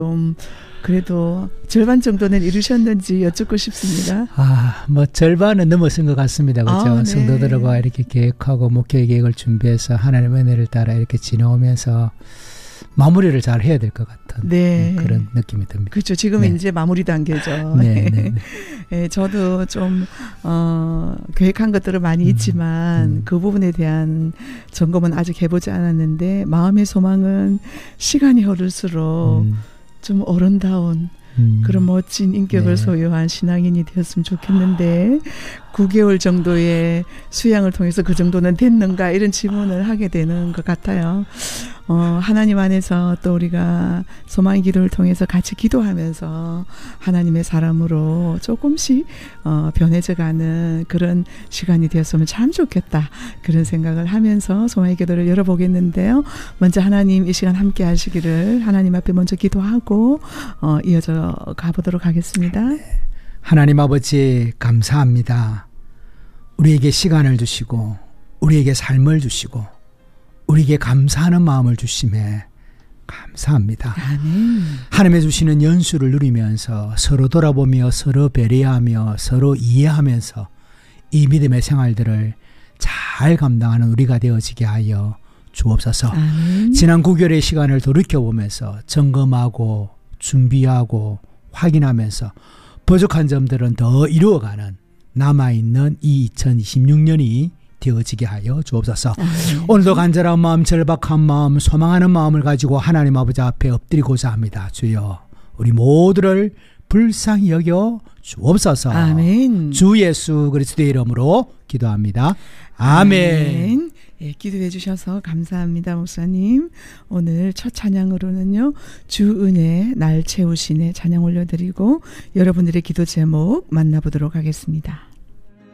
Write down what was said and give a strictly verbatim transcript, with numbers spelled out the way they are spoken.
좀 그래도 절반 정도는 이루셨는지 여쭙고 싶습니다. 아, 뭐 절반은 넘어선 것 같습니다. 그렇죠? 아, 네. 성도들과 이렇게 계획하고 목회 계획을 준비해서 하나님의 은혜를 따라 이렇게 지나오면서 마무리를 잘 해야 될 것 같은 네. 그런 느낌이 듭니다. 그렇죠. 지금 네. 이제 마무리 단계죠. 네, 네, 네. 네, 저도 좀 어, 계획한 것들은 많이 음, 있지만 음. 그 부분에 대한 점검은 아직 해보지 않았는데 마음의 소망은 시간이 흐를수록 음, 좀 어른다운 음. 그런 멋진 인격을 네. 소유한 신앙인이 되었으면 좋겠는데 구 개월 정도의 수양을 통해서 그 정도는 됐는가 이런 질문을 하게 되는 것 같아요. 어, 하나님 안에서 또 우리가 소망의 기도를 통해서 같이 기도하면서 하나님의 사람으로 조금씩 어, 변해져가는 그런 시간이 되었으면 참 좋겠다 그런 생각을 하면서 소망의 기도를 열어보겠는데요. 먼저 하나님 이 시간 함께 하시기를 하나님 앞에 먼저 기도하고 어, 이어져 가보도록 하겠습니다. 하나님 아버지 감사합니다. 우리에게 시간을 주시고 우리에게 삶을 주시고 우리에게 감사하는 마음을 주심에 감사합니다. 아멘. 하나님의 주시는 연수를 누리면서 서로 돌아보며 서로 배려하며 서로 이해하면서 이 믿음의 생활들을 잘 감당하는 우리가 되어지게 하여 주옵소서. 아멘. 지난 구 개월의 시간을 돌이켜보면서 점검하고 준비하고 확인하면서 부족한 점들은 더 이루어가는 남아있는 이 이천이십육 년이 되어지게 하여 주옵소서. 아멘. 오늘도 간절한 마음, 절박한 마음, 소망하는 마음을 가지고 하나님 아버지 앞에 엎드리고자 합니다. 주여 우리 모두를 불쌍히 여겨 주옵소서. 아멘. 주 예수 그리스도의 이름으로 기도합니다. 아멘. 아멘. 예, 기도해 주셔서 감사합니다, 목사님. 오늘 첫 찬양으로는요, 주 은혜 날 채우시네 찬양 올려드리고 여러분들의 기도 제목 만나보도록 하겠습니다.